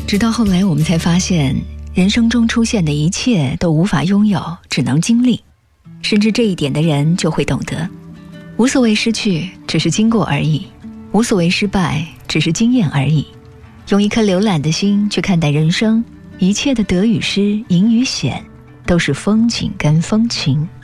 直到后来我们才发现，人生中出现的一切都无法拥有，只能经历。深知这一点的人就会懂得，无所谓失去，只是经过而已；无所谓失败，只是经验而已。用一颗浏览的心去看待人生，一切的得与失、赢与险，都是风景跟风情。